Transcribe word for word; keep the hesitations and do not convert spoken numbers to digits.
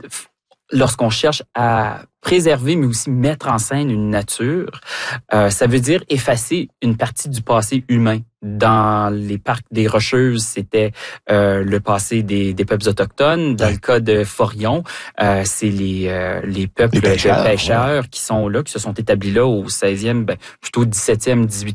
lorsqu'on cherche à préserver, mais aussi mettre en scène une nature, euh, ça veut dire effacer une partie du passé humain. Dans les parcs des Rocheuses, c'était euh, le passé des, des peuples autochtones. Dans ouais. le cas de Forillon, euh, c'est les euh, les peuples les pêcheurs, de pêcheurs ouais. qui sont là, qui se sont établis là au seizième, ben, plutôt dix-septième, dix-huitième